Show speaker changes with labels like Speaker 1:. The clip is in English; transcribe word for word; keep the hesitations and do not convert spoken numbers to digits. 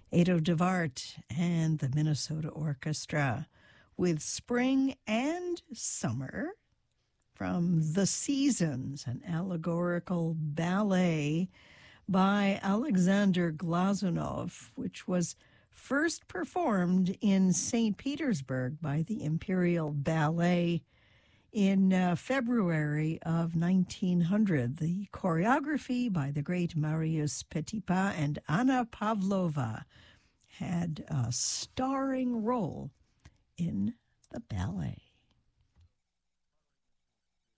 Speaker 1: Ado DeVart and the Minnesota Orchestra with Spring and Summer from The Seasons, an allegorical ballet by Alexander Glazunov, which was first performed in Saint Petersburg by the Imperial Ballet in uh, February of nineteen hundred. The choreography by the great Marius Petipa and Anna Pavlova had a starring role in the ballet.